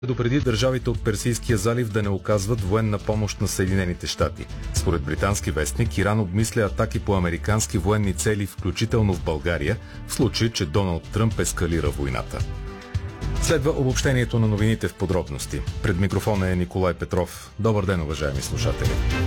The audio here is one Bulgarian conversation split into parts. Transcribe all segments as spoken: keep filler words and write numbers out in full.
Допреди държавите от Персийския залив да не оказват военна помощ на Съединените щати. Според британски вестник, Иран обмисля атаки по американски военни цели, включително в България, в случай, че Доналд Тръмп ескалира войната. Следва обобщението на новините в подробности. Пред микрофона е Николай Петров. Добър ден, уважаеми слушатели.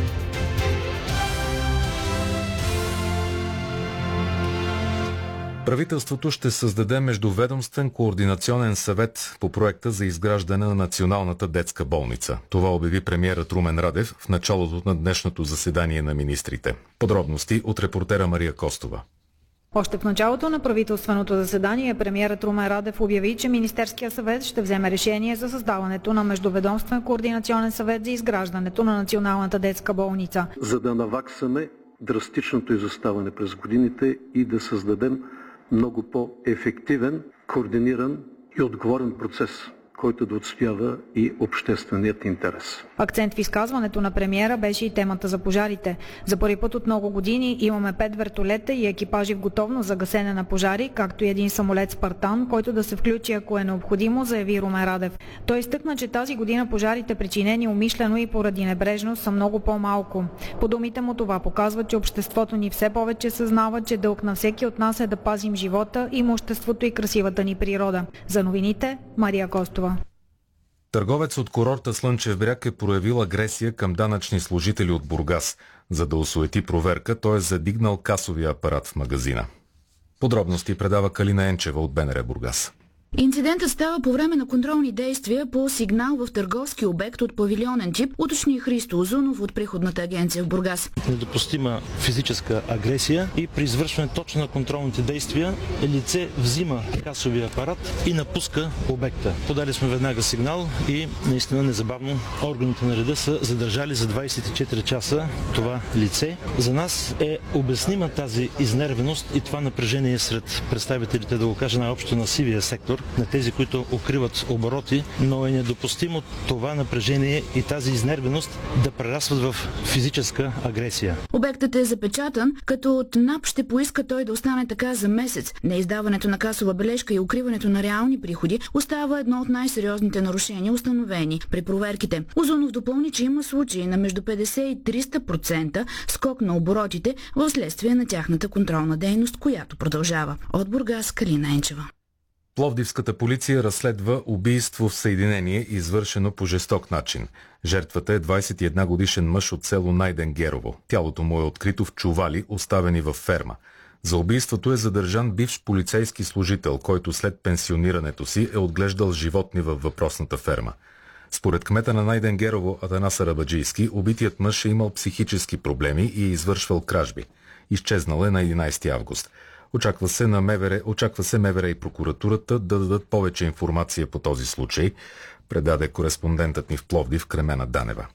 Правителството ще създаде междуведомствен координационен съвет по проекта за изграждане на Националната детска болница. Това обяви премиерът Румен Радев в началото на днешното заседание на министрите. Подробности от репортера Мария Костова. Още в началото на правителственото заседание премиерът Румен Радев обяви, че Министерския съвет ще вземе решение за създаването на междуведомствен координационен съвет за изграждането на Националната детска болница. За да наваксаме драстичното изоставане през годините и да създадем много по-ефективен, координиран и отговорен процес, който да отстоява и общественият интерес. Акцент в изказването на премиера беше и темата за пожарите. За първи път от много години имаме пет вертолета и екипажи в готовност за гасене на пожари, както и един самолет Спартан, който да се включи, ако е необходимо, заяви Румен Радев. Той изтъкна, че тази година пожарите, причинени умишлено и поради небрежност, са много по-малко. По думите му, това показва, че обществото ни все повече съзнава, че дълг на всеки от нас е да пазим живота, имуществото и красивата ни природа. За новините, Мария Костова. Търговец от курорта Слънчев бряг е проявил агресия към данъчни служители от Бургас. За да осуети проверка, той е задигнал касовия апарат в магазина. Подробности предава Калина Енчева от БНР Бургас. Инцидентът става по време на контролни действия по сигнал в търговски обект от павилионен тип, уточни Христо Озунов от Приходната агенция в Бургас. Недопустима физическа агресия и при извършване точно на контролните действия лице взима касовия апарат и напуска обекта. Подали сме веднага сигнал и наистина незабавно органите на реда са задържали за двадесет и четири часа това лице. За нас е обяснима тази изнервеност и това напрежение сред представителите, да го кажа най-общо, на сивия сектор, на тези, които укриват обороти, но е недопустимо това напрежение и тази изнервеност да прерастват в физическа агресия. Обектът е запечатан, като от НАП ще поиска той да остане така за месец. Неиздаването на касова бележка и укриването на реални приходи остава едно от най-сериозните нарушения, установени при проверките. Озунов допълни, че има случаи на между петдесет и триста процента скок на оборотите в следствие на тяхната контролна дейност, която продължава. От Бургас, Калина Енчева. Пловдивската полиция разследва убийство в съединение, извършено по жесток начин. Жертвата е двадесет и една годишен мъж от село Найден-Герово. Тялото му е открито в чували, оставени във ферма. За убийството е задържан бивш полицейски служител, който след пенсионирането си е отглеждал животни във въпросната ферма. Според кмета на Найден-Герово Атанас Арабаджийски, убитият мъж е имал психически проблеми и е извършвал кражби. Изчезнал е на единадесети август. Очаква се, на МВР, очаква се МВР и прокуратурата да дадат повече информация по този случай, предаде кореспондентът ни в Пловдив Кремена Данева.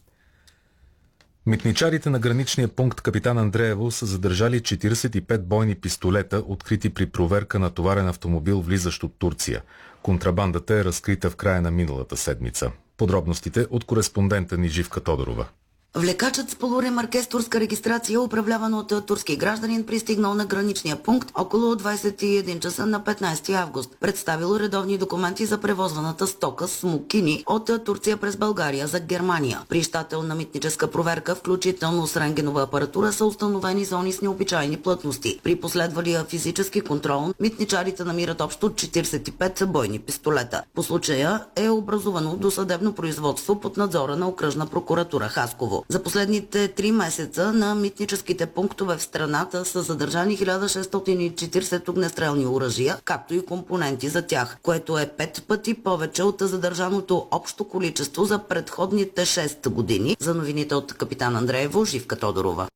Митничарите на граничния пункт Капитан Андреево са задържали четиридесет и пет бойни пистолета, открити при проверка на товарен автомобил, влизащ от Турция. Контрабандата е разкрита в края на миналата седмица. Подробностите от кореспондента ни Живка Тодорова. Влекачът с полуремарке с турска регистрация, управляван от турски гражданин, пристигнал на граничния пункт около двадесет и един часа на петнадесети август. Представил редовни документи за превозваната стока смокини от Турция през България за Германия. При щателна митническа проверка, включително с рентгенова апаратура, са установени зони с необичайни плътности. При последвалия физически контрол, митничарите намират общо четиридесет и пет бойни пистолета. По случая е образувано досъдебно производство под надзора на окръжна прокуратура Хасково. За последните три месеца на митническите пунктове в страната са задържани хиляда шестстотин и четиридесет огнестрелни оръжия, както и компоненти за тях, което е пет пъти повече от задържаното общо количество за предходните шест години. За новините от Капитан Андреево, Живка Тодорова.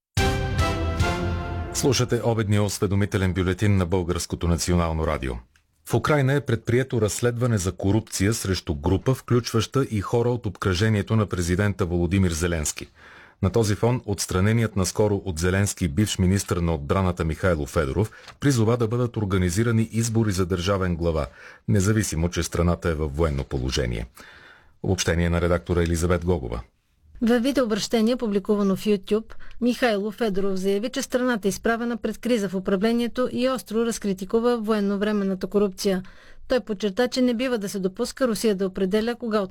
Слушате обедния осведомителен бюлетин на Българското национално радио. В Украйна е предприето разследване за корупция срещу група, включваща и хора от обкръжението на президента Володимир Зеленски. На този фон отстраненият наскоро от Зеленски бивш министър на отбраната Михайло Федоров призова да бъдат организирани избори за държавен глава, независимо, че страната е във военно положение. Обобщение на редактора Елизабет Гогова. Във видеообращение, публикувано в YouTube, Михайло Федоров заяви, че страната е изправена пред криза в управлението и остро разкритикува военновременната корупция. Той подчерта, че не бива да се допуска Русия да определя кога